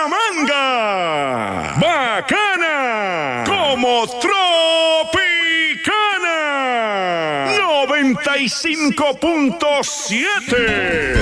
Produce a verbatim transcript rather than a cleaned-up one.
Manga. Bacana. Como Tropicana. noventa y cinco punto siete.